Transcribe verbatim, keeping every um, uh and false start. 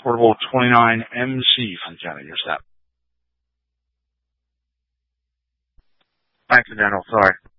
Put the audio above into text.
Portable twenty-nine M C Fontana, your step. Thank you, General. Sorry.